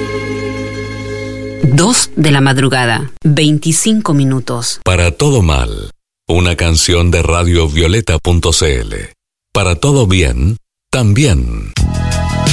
2 de la madrugada, 25 minutos. Para todo mal, una canción de radiovioleta.cl. Para todo bien, también.